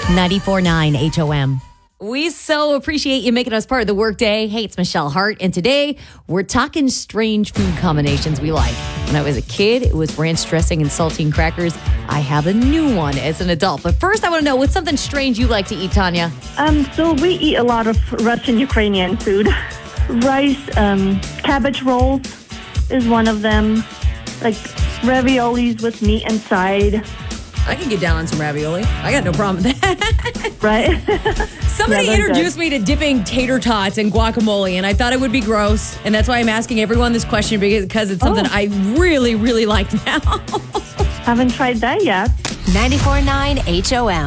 94.9 HOM. We so appreciate you making us part of the workday. Hey, it's Michelle Hart, and today we're talking strange food combinations we like. When I was a kid, it was ranch dressing and saltine crackers. I have a new one as an adult. But first, I want to know, what's something strange you like to eat, Tanya? So we eat a lot of Russian Ukrainian food. Rice, cabbage rolls is one of them. Like raviolis with meat inside. I can get down on some ravioli. I got no problem with that. Right? Somebody introduced me to dipping tater tots in guacamole, and I thought it would be gross. And that's why I'm asking everyone this question, because it's something I really, really like now. Haven't tried that yet. 94.9 HOM.